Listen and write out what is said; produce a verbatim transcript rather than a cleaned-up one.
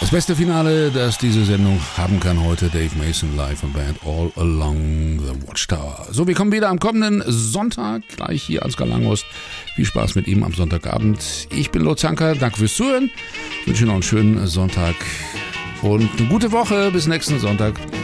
Das beste Finale, das diese Sendung haben kann heute, Dave Mason live und Band All Along the Watchtower. So, wir kommen wieder am kommenden Sonntag, gleich hier ans Galanghorst. Viel Spaß mit ihm am Sonntagabend. Ich bin Lutz Zanker, danke fürs Zuhören. Ich wünsche noch einen schönen Sonntag und eine gute Woche. Bis nächsten Sonntag.